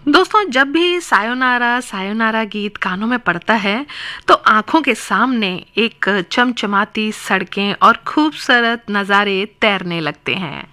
दोस्तों, जब भी सायोनारा सायोनारा गीत कानों में पड़ता है तो आंखों के सामने एक चमचमाती सड़कें और खूबसूरत नज़ारे तैरने लगते हैं।